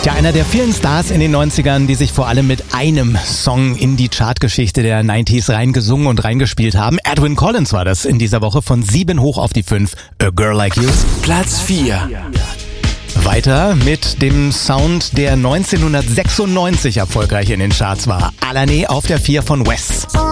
Ja, einer der vielen Stars in den 90ern, die sich vor allem mit einem Song in die Chartgeschichte der 90s reingesungen und reingespielt haben. Edwyn Collins war das in dieser Woche, von 7 hoch auf die 5. A Girl Like You. Platz 4. Weiter mit dem Sound, der 1996 erfolgreich in den Charts war. Alane auf der 4 von Wes.